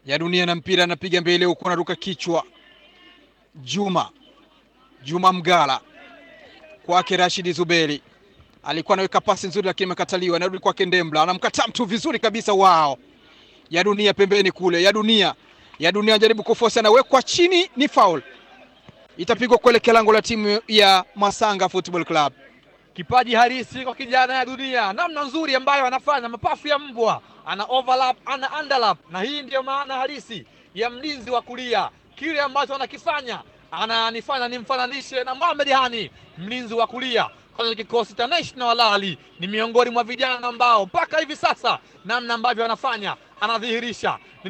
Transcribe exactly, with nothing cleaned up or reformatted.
ya Dunia na mpira anapiga mbele huko, anaruka kichwa. Juma Juma Mgala kwake Rashid Zuberi, alikuwa anaweka pasi nzuri lakini imekataliwa. Anarudi kwake Ndembla, anamkataa mtu vizuri kabisa. Wao ya Dunia pembeni kule, ya Dunia ya Dunia jaribu kuforce, anawekwa chini, ni foul. Itapigwa kuelekea lango la timu ya Masanga Football Club. Kipaji halisi kwa kijana ya Dunia, namna nzuri ambayo anafanya mapafu ya mbwa, ana overlap, ana underlap, na hii ndio maana halisi ya mlinzi wa kulia. Kile ambacho anakifanya ananifanya nimfananishe na Mohamed Hani, mlinzi wa kulia kwa kikosi cha National Al-Ahly. Ni miongoni mwa vijana ambao mpaka hivi sasa namna ambavyo anafanya anadhihirisha